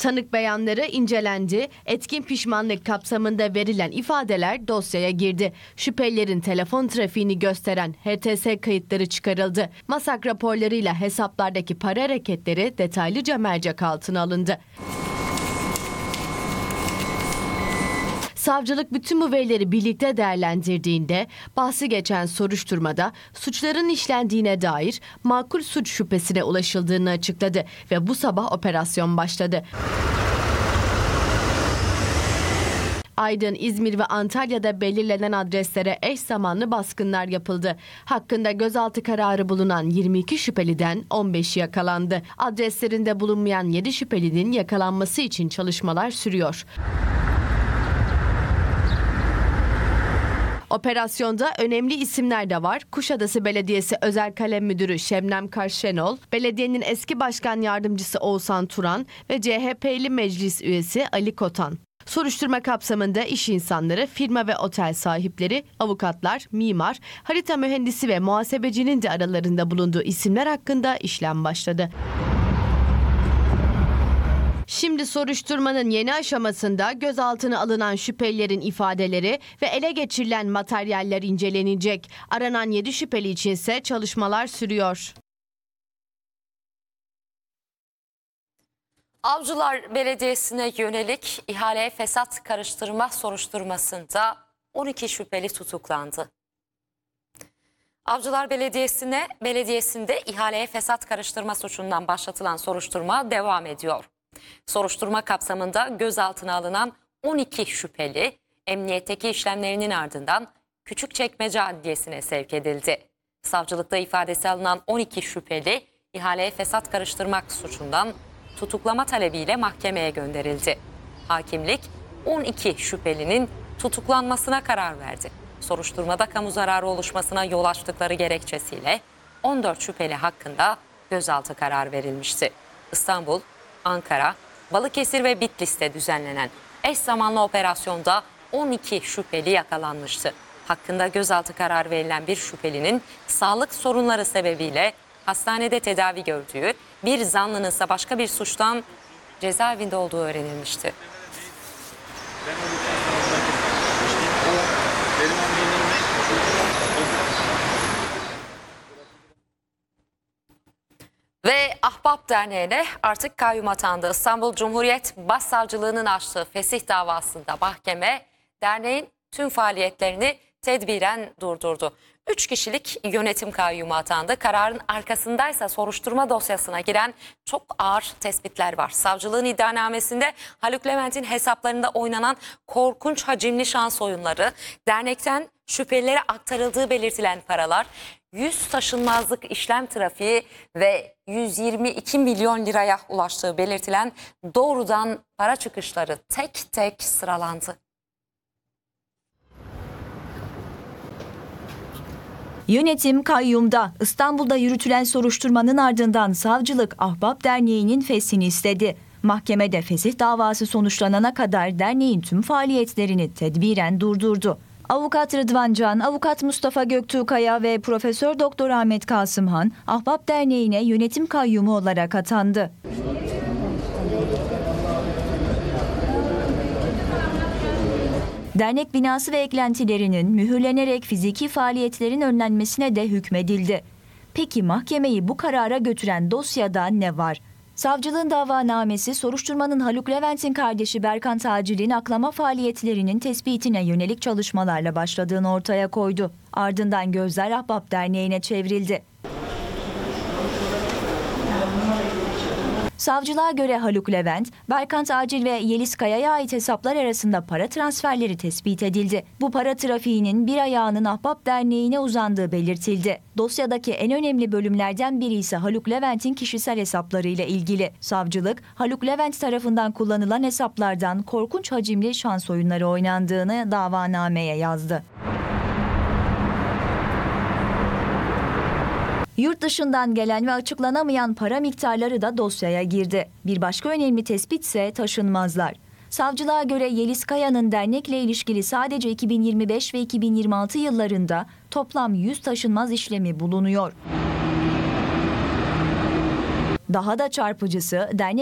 Tanık beyanları incelendi. Etkin pişmanlık kapsamında verilen ifadeler dosyaya girdi. Şüphelilerin telefon trafiğini gösteren HTS kayıtları çıkarıldı. Masak raporlarıyla hesaplardaki para hareketleri detaylıca mercek altına alındı. Savcılık bütün bu verileri birlikte değerlendirdiğinde bahsi geçen soruşturmada suçların işlendiğine dair makul suç şüphesine ulaşıldığını açıkladı ve bu sabah operasyon başladı. Aydın, İzmir ve Antalya'da belirlenen adreslere eş zamanlı baskınlar yapıldı. Hakkında gözaltı kararı bulunan 22 şüpheliden 15'i yakalandı. Adreslerinde bulunmayan 7 şüphelinin yakalanması için çalışmalar sürüyor. Operasyonda önemli isimler de var. Kuşadası Belediyesi Özel Kalem Müdürü Şebnem Karşenol, belediyenin eski başkan yardımcısı Oğuzhan Turan ve CHP'li meclis üyesi Ali Kotan. Soruşturma kapsamında iş insanları, firma ve otel sahipleri, avukatlar, mimar, harita mühendisi ve muhasebecinin de aralarında bulunduğu isimler hakkında işlem başladı. Şimdi soruşturmanın yeni aşamasında gözaltına alınan şüphelilerin ifadeleri ve ele geçirilen materyaller incelenecek. Aranan 7 şüpheli içinse çalışmalar sürüyor. Avcılar Belediyesi'ne yönelik ihale fesat karıştırma soruşturmasında 12 şüpheli tutuklandı. Avcılar Belediyesi'nde ihaleye fesat karıştırma suçundan başlatılan soruşturma devam ediyor. Soruşturma kapsamında gözaltına alınan 12 şüpheli emniyetteki işlemlerinin ardından Küçükçekmece Adliyesi'ne sevk edildi. Savcılıkta ifadesi alınan 12 şüpheli ihaleye fesat karıştırmak suçundan tutuklama talebiyle mahkemeye gönderildi. Hakimlik 12 şüphelinin tutuklanmasına karar verdi. Soruşturmada kamu zararı oluşmasına yol açtıkları gerekçesiyle 14 şüpheli hakkında gözaltı kararı verilmişti. İstanbul, Ankara, Balıkesir ve Bitlis'te düzenlenen eş zamanlı operasyonda 12 şüpheli yakalanmıştı. Hakkında gözaltı kararı verilen bir şüphelinin sağlık sorunları sebebiyle hastanede tedavi gördüğü, bir zanlının ise başka bir suçtan cezaevinde olduğu öğrenilmişti. Ve Ahbap Derneği'ne artık kayyum atandı. İstanbul Cumhuriyet Başsavcılığı'nın açtığı fesih davasında mahkeme derneğin tüm faaliyetlerini tedbiren durdurdu. 3 kişilik yönetim kayyumu atandı. Kararın arkasındaysa soruşturma dosyasına giren çok ağır tespitler var. Savcılığın iddianamesinde Haluk Levent'in hesaplarında oynanan korkunç hacimli şans oyunları, dernekten şüphelilere aktarıldığı belirtilen paralar, 100 taşınmazlık işlem trafiği ve 122 milyon liraya ulaştığı belirtilen doğrudan para çıkışları tek tek sıralandı. Yönetim kayyumda. İstanbul'da yürütülen soruşturmanın ardından savcılık Ahbap Derneği'nin feshini istedi. Mahkemede fesih davası sonuçlanana kadar derneğin tüm faaliyetlerini tedbiren durdurdu. Avukat Rıdvan Can, Avukat Mustafa Göktuğkaya ve Profesör Doktor Ahmet Kasımhan, Ahbap Derneği'ne yönetim kayyumu olarak atandı. Dernek binası ve eklentilerinin mühürlenerek fiziki faaliyetlerin önlenmesine de hükmedildi. Peki mahkemeyi bu karara götüren dosyada ne var? Savcılığın davanamesi soruşturmanın Haluk Levent'in kardeşi Berkan Tacil'in aklama faaliyetlerinin tespitine yönelik çalışmalarla başladığını ortaya koydu. Ardından gözler Ahbap Derneği'ne çevrildi. Savcılığa göre Haluk Levent, Berkan Tacil ve Yeliz Kaya'ya ait hesaplar arasında para transferleri tespit edildi. Bu para trafiğinin bir ayağının Ahbap Derneği'ne uzandığı belirtildi. Dosyadaki en önemli bölümlerden biri ise Haluk Levent'in kişisel hesaplarıyla ilgili. Savcılık, Haluk Levent tarafından kullanılan hesaplardan korkunç hacimli şans oyunları oynandığını davanameye yazdı. Yurt dışından gelen ve açıklanamayan para miktarları da dosyaya girdi. Bir başka önemli tespit ise taşınmazlar. Savcılığa göre Yeliz Kaya'nın dernekle ilişkili sadece 2025 ve 2026 yıllarında toplam 100 taşınmaz işlemi bulunuyor. Daha da çarpıcısı dernek